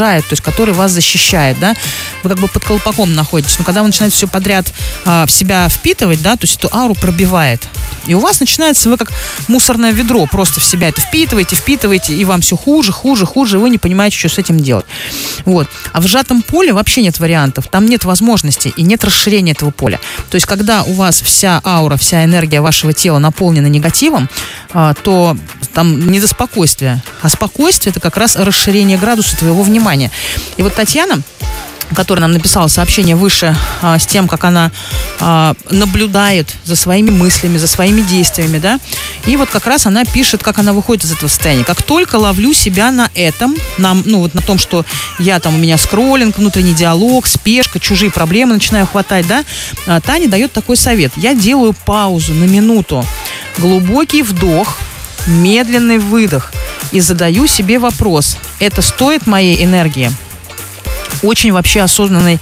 то есть который вас защищает, да, вы как бы под колпаком находитесь, но когда вы начинаете все подряд в себя впитывать, да, то есть эту ауру пробивает, и у вас начинается, вы как мусорное ведро, просто в себя это впитываете, и вам все хуже, и вы не понимаете, что с этим делать. Вот. А в сжатом поле вообще нет вариантов, там нет возможностей и нет расширения этого поля. То есть когда у вас вся аура, вся энергия вашего тела наполнена негативом, то там не до спокойствия, а спокойствие — это как раз расширение градуса твоего внимания. И вот Татьяна, которая нам написала сообщение выше с тем, как она наблюдает за своими мыслями, за своими действиями, да, и вот как раз она пишет, как она выходит из этого состояния. Как только ловлю себя на этом, на том, что у меня скроллинг, внутренний диалог, спешка, чужие проблемы начинаю хватать, да, Таня дает такой совет. Я делаю паузу на минуту, глубокий вдох, медленный выдох и задаю себе вопрос: это стоит моей энергии? Очень вообще осознанный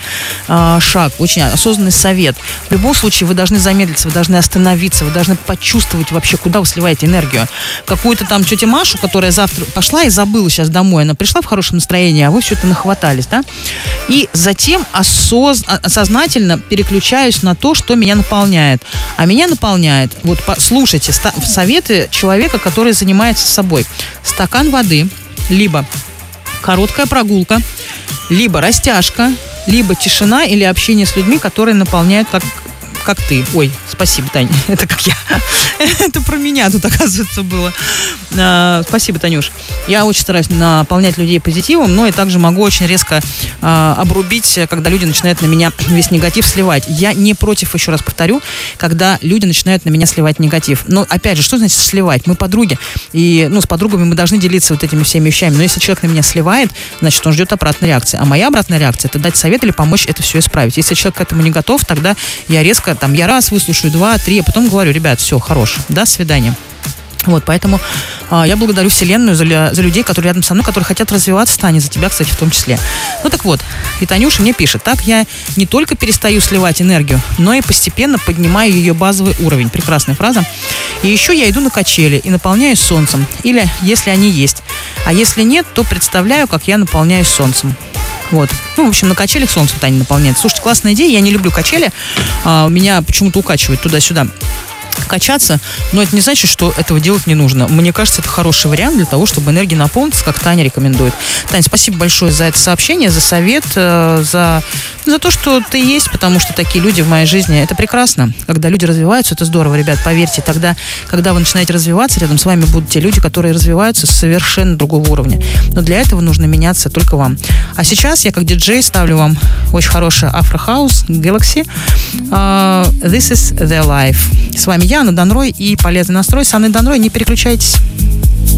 шаг, очень осознанный совет. В любом случае вы должны замедлиться, вы должны остановиться, вы должны почувствовать вообще, куда вы сливаете энергию. Какую-то там тетю Машу, которая завтра пошла и забыла сейчас домой, она пришла в хорошем настроении, а вы все это нахватались, да? И затем сознательно переключаюсь на то, что меня наполняет. А меня наполняет, вот слушайте советы человека, который занимается собой. Стакан воды, либо короткая прогулка, либо растяжка, либо тишина или общение с людьми, которые наполняют как ты. Ой, спасибо, Таня. Это как я. Это про меня тут, оказывается, было. Спасибо, Танюш. Я очень стараюсь наполнять людей позитивом, но и также могу очень резко обрубить, когда люди начинают на меня весь негатив сливать. Я не против, еще раз повторю, когда люди начинают на меня сливать негатив. Но, опять же, что значит сливать? Мы подруги, и с подругами мы должны делиться вот этими всеми вещами. Но если человек на меня сливает, значит, он ждет обратной реакции. А моя обратная реакция — это дать совет или помочь это все исправить. Если человек к этому не готов, тогда я резко, я раз выслушаю, 2, 3, а потом говорю: ребят, все, хорош, до свидания. Вот, поэтому я благодарю Вселенную за людей, которые рядом со мной, которые хотят развиваться, Таня, за тебя, кстати, в том числе. Ну так вот, и Танюша мне пишет: так я не только перестаю сливать энергию, но и постепенно поднимаю ее базовый уровень. Прекрасная фраза. И еще я иду на качели и наполняюсь солнцем. Или, если они есть. А если нет, то представляю, как я наполняюсь солнцем. Вот. В общем, на качелях солнце Таня наполняет. Слушайте, классная идея. Я не люблю качели. Меня почему-то укачивает туда-сюда качаться, но это не значит, что этого делать не нужно. Мне кажется, это хороший вариант для того, чтобы энергия наполнится, как Таня рекомендует. Таня, спасибо большое за это сообщение, за совет, за то, что ты есть, потому что такие люди в моей жизни, это прекрасно. Когда люди развиваются, это здорово, ребят, поверьте. Тогда, когда вы начинаете развиваться, рядом с вами будут те люди, которые развиваются с совершенно другого уровня. Но для этого нужно меняться только вам. А сейчас я, как диджей, ставлю вам очень хороший Afro House Galaxy. This is their life. С вами я, Анна Данрой, и полезный настрой с Анной Данрой. Не переключайтесь.